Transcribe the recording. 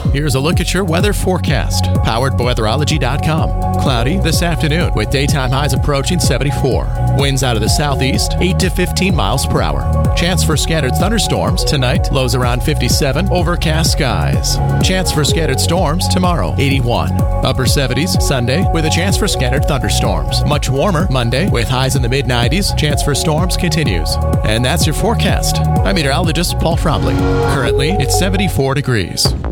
Here's a look at your weather forecast, powered by weatherology.com. Cloudy this afternoon with daytime highs approaching 74. Winds out of the southeast, 8 to 15 miles per hour. Chance for scattered thunderstorms tonight, lows around 57, overcast skies. Chance for scattered storms tomorrow, 81. Upper 70s Sunday with a chance for scattered thunderstorms. Much warmer Monday with highs in the mid-90s. Chance for storms continues. And that's your forecast. I'm meteorologist Paul Frobley. Currently, it's 74 degrees.